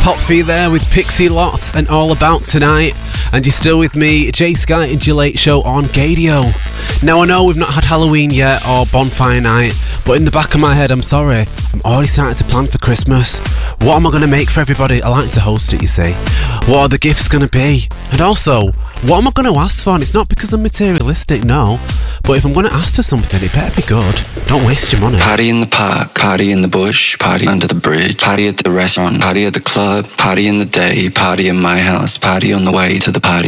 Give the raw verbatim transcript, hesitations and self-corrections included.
Hopfee there with Pixie Lott and All About Tonight. And you're still with me, Jay Sky and your late show on Gadio. Now I know we've not had Halloween yet or Bonfire Night, but in the back of my head I'm sorry, I'm already starting to plan for Christmas. What am I going to make for everybody? I like to host it, you see. What are the gifts going to be? And also, what am I going to ask for? And it's not because I'm materialistic, no. But if I'm going to ask for something, it better be good. Don't waste your money. Party in the park, party in the bush, party under the bridge, party at the restaurant, party at the club, party in the day, party in my house, party on the way to the party.